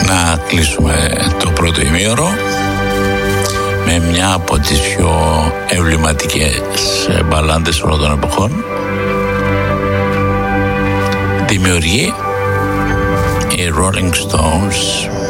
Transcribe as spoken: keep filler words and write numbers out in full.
να κλείσουμε το πρώτο ημίωρο με μια από τις πιο εμβληματικές μπαλάντες όλων των εποχών. Δημιουργεί οι Rolling Stones